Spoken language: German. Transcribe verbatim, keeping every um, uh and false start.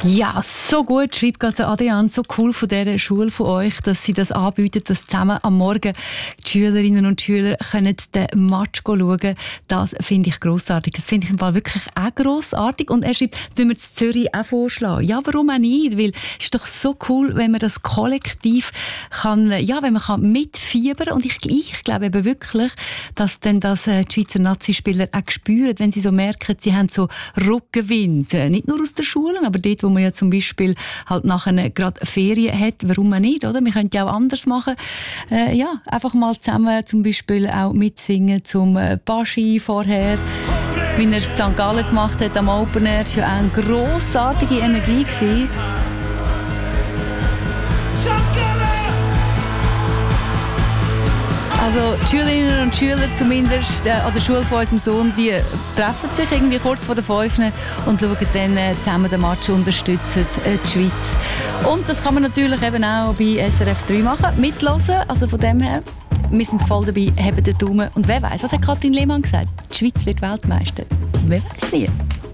Ja, so gut, schreibt gerade der Adrian. So cool von dieser Schule von euch, dass sie das anbieten, dass zusammen am Morgen die Schülerinnen und Schüler können den Match schauen können. Das finde ich grossartig. Das finde ich im Fall wirklich auch grossartig. Und er schreibt, wenn wir in Zürich auch vorschlagen. Ja, warum auch nicht? Weil es ist doch so cool, wenn man das kollektiv kann, ja, wenn man kann mitfiebern. Und ich, ich glaube eben wirklich, dass dann das äh, die Schweizer Nazispieler auch spüren, wenn sie so merken, sie haben so Rückenwind. Nicht nur aus der Schule, aber dort, wo man ja zum Beispiel halt nachher gerade Ferien hat, warum man nicht, oder? Wir können ja auch anders machen. Äh, ja, einfach mal zusammen zum Beispiel auch mitsingen zum äh, Baschi vorher, wie er es in Sankt Gallen gemacht hat am Open Air. Das war ja auch eine grossartige Energie gewesen. Also die Schülerinnen und Schüler zumindest äh, an der Schule von unserem Sohn, die treffen sich irgendwie kurz vor der fünf und schauen dann äh, zusammen den Match, unterstützen äh, die Schweiz. Und das kann man natürlich eben auch bei S R F drei machen, mithören. Also von dem her, wir sind voll dabei, haben den Daumen. Und wer weiß, was hat Kathrin Lehmann gesagt? Die Schweiz wird Weltmeister. Wer weiß nie.